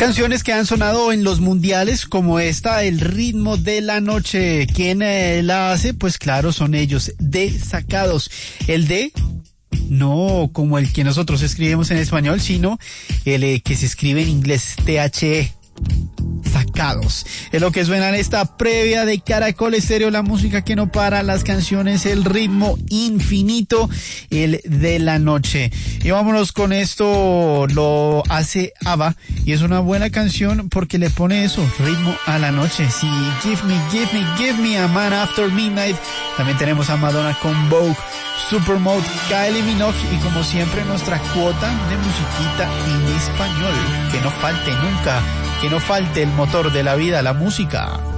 Canciones que han sonado en los mundiales como esta, El ritmo de la noche. ¿Quién la hace? Pues claro, son ellos, Desacados. El de, no como el que nosotros escribimos en español, sino el que se escribe en inglés, THE. Sacados. Es lo que suena en esta previa de Caracol Estéreo, la música que no para, las canciones, el ritmo infinito, el de la noche. Y vámonos con esto, lo hace ABBA y es una buena canción porque le pone eso, ritmo a la noche. Sí, Give Me a Man After Midnight. También tenemos a Madonna con Vogue, Supermode, Kylie Minogue y como siempre nuestra cuota de musiquita en español. Que no falte nunca. Que no falte el motor de la vida, la música.